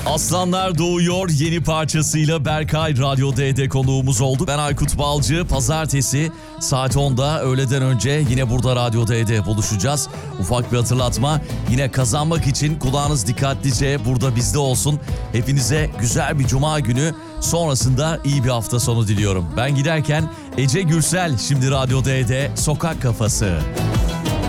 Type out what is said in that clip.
Aslanlar Doğuyor yeni parçasıyla Berkay Radyo D'de konuğumuz oldu. Ben Aykut Balcı. Pazartesi saat 10'da öğleden önce yine burada Radyo D'de buluşacağız. Ufak bir hatırlatma, yine kazanmak için kulağınız dikkatlice burada bizde olsun. Hepinize güzel bir cuma günü, sonrasında iyi bir hafta sonu diliyorum. Ben giderken Ece Gürsel şimdi Radyo D'de Sokak Kafası.